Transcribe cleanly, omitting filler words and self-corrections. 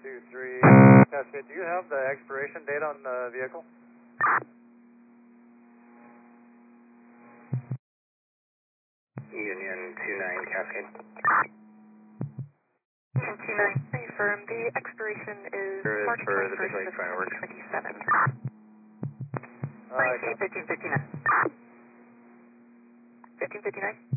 23 Cascade, do you have the expiration date on the vehicle? Union 29 Cascade. Union 29, confirm the expiration is March 21st, 2027. 1559. 1559.